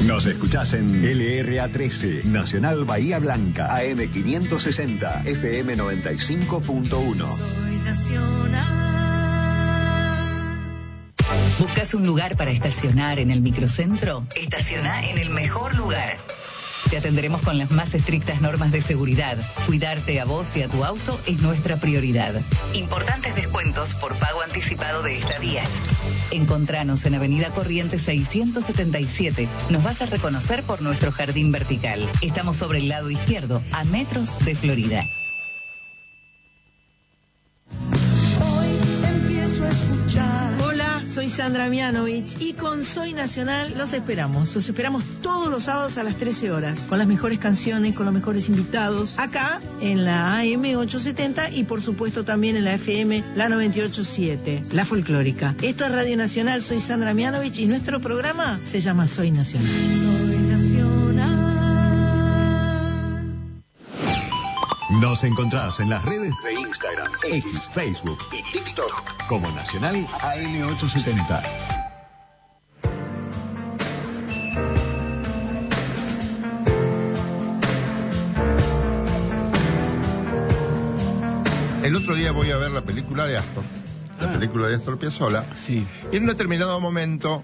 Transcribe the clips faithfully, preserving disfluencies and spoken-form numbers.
Nos escuchás en L R A trece, Nacional Bahía Blanca, A M quinientos sesenta, F M noventa y cinco punto uno. Soy nacional. ¿Buscas un lugar para estacionar en el microcentro? Estaciona en el mejor lugar. Te atenderemos con las más estrictas normas de seguridad. Cuidarte a vos y a tu auto es nuestra prioridad. Importantes descuentos por pago anticipado de estadías. Encontranos en Avenida Corrientes seiscientos setenta y siete. Nos vas a reconocer por nuestro jardín vertical. Estamos sobre el lado izquierdo, a metros de Florida. Hoy empiezo a escuchar. Hola, soy Sandra Mianovich y con Soy Nacional los esperamos. Los esperamos todos los sábados a las trece horas, con las mejores canciones, con los mejores invitados, acá en la A M ochocientos setenta y por supuesto también en la F M, la noventa y ocho punto siete, la folclórica. Esto es Radio Nacional, soy Sandra Mianovich y nuestro programa se llama Soy Nacional. Soy Nacional. Nos encontrás en las redes de Instagram, X, Facebook y TikTok como Nacional A M ochocientos setenta. El otro día voy a ver la película de Astor, la ah. película de Astor Piazzolla, sí. Y en un determinado momento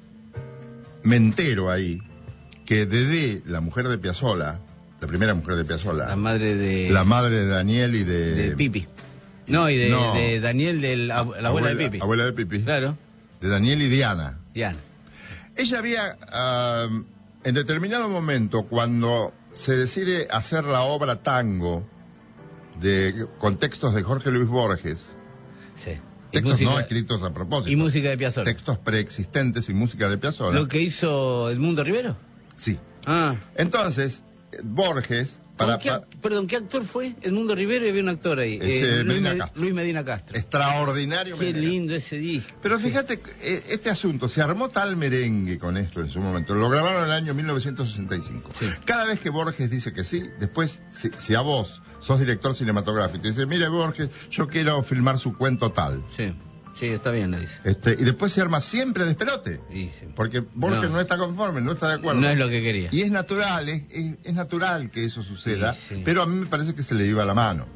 me entero ahí que Dedé, la mujer de Piazzolla, la primera mujer de Piazzolla, la madre de la madre de Daniel y de, de Pipi, no y de, no. de Daniel, de la, la abuela, abuela de Pipi, abuela de Pipi, claro, de Daniel y Diana, Diana. Ella había uh, en determinado momento, cuando se decide hacer la obra Tango, de con textos de Jorge Luis Borges, sí. textos música, no escritos a propósito, y música de Piazzolla, textos preexistentes y música de Piazzolla. ¿Lo que hizo Edmundo Rivero? Sí. Ah. Entonces, Borges... Para, qué, para, perdón, ¿qué actor fue? Edmundo Rivero, y había un actor ahí. Es, eh, Luis, Medina Med, Castro. Luis Medina Castro. Extraordinario. Qué Medina lindo ese disco. Pero fíjate, sí. Este asunto, se armó tal merengue con esto en su momento. Lo grabaron en el año mil novecientos sesenta y cinco. Sí. Cada vez que Borges dice que sí, después, si, si a vos sos director cinematográfico y dices, mire Borges, yo quiero filmar su cuento tal. Sí. Sí, está bien, le dice. Este, y después se arma siempre despelote. Sí, sí. Porque Borges no. no está conforme, no está de acuerdo. No es lo que quería. Y es natural, es, es, es natural que eso suceda, sí, sí. Pero a mí me parece que se le iba la mano.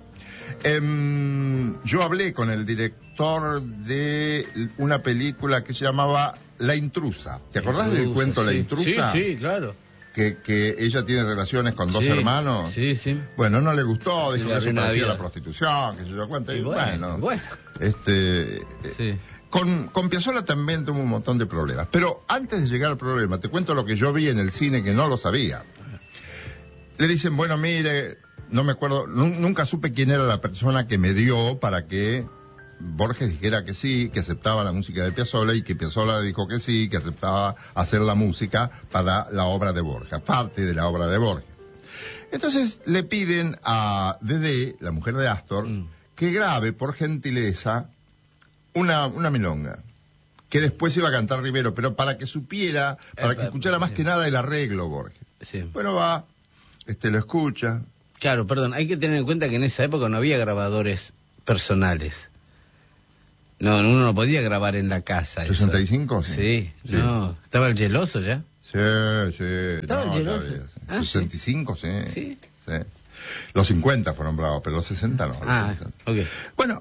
Eh, yo hablé con el director de una película que se llamaba La Intrusa. ¿Te acordás Intrusa, del cuento sí. La Intrusa? Sí, sí, claro. Que, que ella tiene relaciones con dos sí, hermanos. Sí, sí. Bueno, no le gustó, dijo sí, que eso parecía vida. la prostitución, que se dio cuenta. Y, y bueno, bueno, bueno. Este, sí. Con, con Piazzolla también tuvo un montón de problemas. Pero antes de llegar al problema, te cuento lo que yo vi en el cine que no lo sabía. Le dicen, bueno, mire, no me acuerdo, nunca supe quién era la persona que me dio para que Borges dijera que sí, que aceptaba la música de Piazzolla, y que Piazzolla dijo que sí, que aceptaba hacer la música para la obra de Borges, parte de la obra de Borges. Entonces le piden a Dedé, la mujer de Astor, mm. que grabe, por gentileza, una, una milonga, que después iba a cantar Rivero, pero para que supiera, para que escuchara más que nada el arreglo Borges. Sí. Bueno, va, este lo escucha. Claro, perdón, hay que tener en cuenta que en esa época no había grabadores personales. No, uno no podía grabar en la casa. ¿sesenta y cinco? Eso. Sí, sí, no. ¿Estaba el geloso ya? Sí, sí. ¿Estaba no, el geloso? Ya, sí. Ah, sesenta y cinco, sí. ¿Sí? Sí. Los cincuenta fueron bravos, pero los sesenta no. Ah, los ok. Bueno,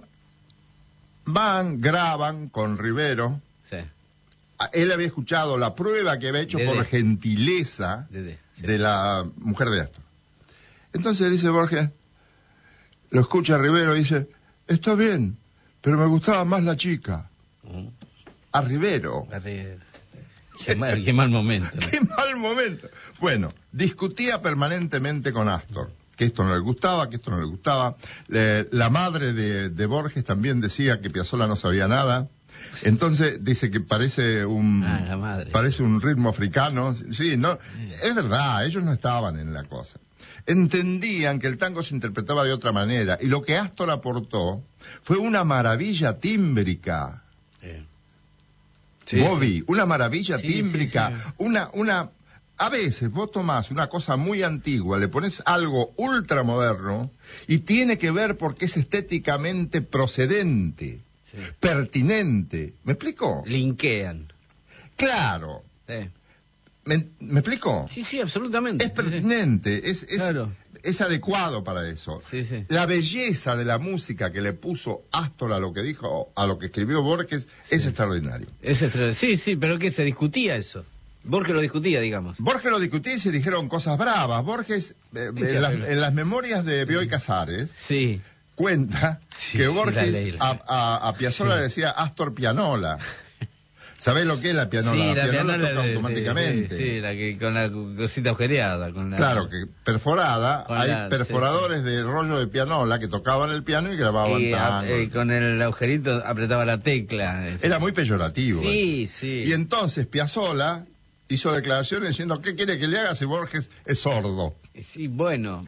van, graban con Rivero. Sí. Él había escuchado la prueba que había hecho Dedé. por gentileza Dedé, sí. de la mujer de Astor. Entonces dice Borges, lo escucha Rivero y dice, está bien, pero me gustaba más la chica. Uh-huh. A Rivero. A Rivero. Qué mal, qué mal momento. ¿No? Qué mal momento. Bueno, discutía permanentemente con Astor, que esto no le gustaba, que esto no le gustaba. Le, la madre de, de Borges también decía que Piazzolla no sabía nada. Entonces dice que parece un ah, la madre. parece un ritmo africano. Sí, no, es verdad, ellos no estaban en la cosa. Entendían que el tango se interpretaba de otra manera, y lo que Astor aportó fue una maravilla tímbrica. Sí. Sí. Bobby, una maravilla sí, tímbrica, sí, sí. una, una, a veces vos tomás una cosa muy antigua, le pones algo ultramoderno, y tiene que ver porque es estéticamente procedente, sí. pertinente. ¿Me explico? Linkean. Claro. Sí. ¿Me, ¿me explico? Sí, sí, absolutamente. Es pertinente, es, es, Claro. es adecuado para eso. Sí, sí. La belleza de la música que le puso Astor a lo que dijo, a lo que escribió Borges, es extraordinario. Es extra... Sí, sí, pero que se discutía eso. Borges lo discutía, digamos. Borges lo discutía y se dijeron cosas bravas. Borges, eh, Sí, en, las, pero- en las memorias de Bioy Casares, Sí. cuenta Sí, que sí, Borges la ley, la a, ley. a, a Piazzolla Sí. le decía Astor Pianola. ¿Sabés lo que es la pianola? Sí, la, la pianola pianola toca de- automáticamente. Sí, sí, la que con la cosita agujereada. Con la... Claro, que perforada, Con hay la- perforadores de rollo de pianola que tocaban el piano y grababan Y, a- tango. eh, con el agujerito apretaba la tecla. Era muy peyorativo. Sí, sí. Y entonces Piazzolla hizo declaraciones diciendo, ¿qué quiere que le haga si Borges es sordo? Sí, bueno.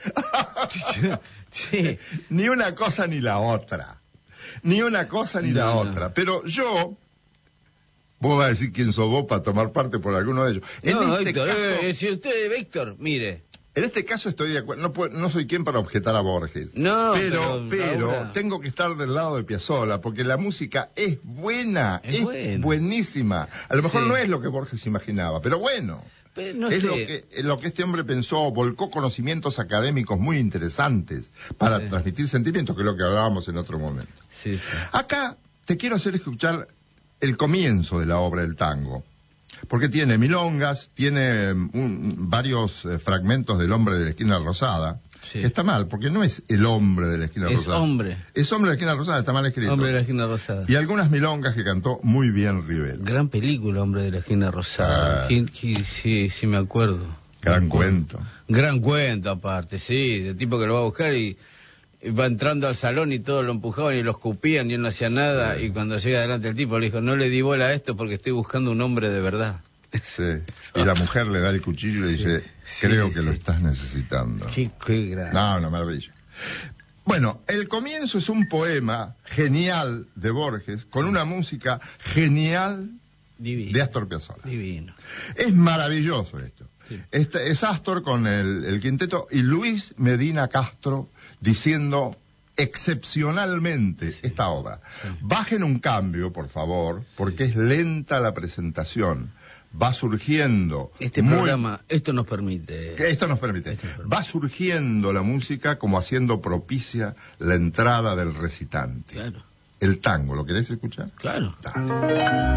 Sí. Ni una cosa ni la otra. Ni una cosa ni No, la no. otra. Pero yo, vos vas a decir quién sos vos para tomar parte por alguno de ellos. En, No, este Héctor, caso, eh, si usted, Víctor, mire. en este caso estoy de acuerdo. No, puedo- no soy quien para objetar a Borges. No, pero, pero pero ahora- tengo que estar del lado de Piazzolla, porque la música es buena, Es es, buena. buenísima. A lo mejor Sí. no es lo que Borges imaginaba, pero bueno. Pero no es sé. lo que, lo que este hombre pensó, volcó conocimientos académicos muy interesantes para Sí. transmitir sentimientos, que es lo que hablábamos en otro momento. Sí, sí. Acá te quiero hacer escuchar el comienzo de la obra del tango, porque tiene milongas, tiene mm, un- varios eh, fragmentos del Hombre de la Esquina Rosada, Sí. que está mal, porque no es el hombre de la Esquina Es Rosada. hombre. Es Hombre de la Esquina Rosada, está mal escrito. Hombre de la esquina rosada. Y algunas milongas que cantó muy bien Rivera. Gran película, Hombre de la esquina rosada. Ah. Sí, sí, sí, sí me acuerdo. Gran Me acuerdo. cuento. Gran cuento aparte, sí, de tipo que lo va a buscar y, y va entrando al salón y todos lo empujaban y lo escupían y él no hacía nada y cuando llega adelante el tipo le dijo, no le di bola a esto porque estoy buscando un hombre de verdad. Sí. Y la mujer le da el cuchillo y le dice, Sí, creo sí, que lo sí. estás necesitando. Qué, qué gran. No, una maravilla. Bueno, el comienzo es un poema genial de Borges, con una música genial Divino. de Astor Piazzolla. Divino. Es maravilloso esto. Sí. Este es Astor con el, el quinteto y Luis Medina Castro diciendo excepcionalmente esta obra. Bajen un cambio, por favor, porque es lenta la presentación. Va surgiendo. Este muy- programa, esto nos permite. que Esto nos permite. Esto nos permite. Va surgiendo la música como haciendo propicia la entrada del recitante. Claro, El tango, ¿lo querés escuchar? claro. Dale.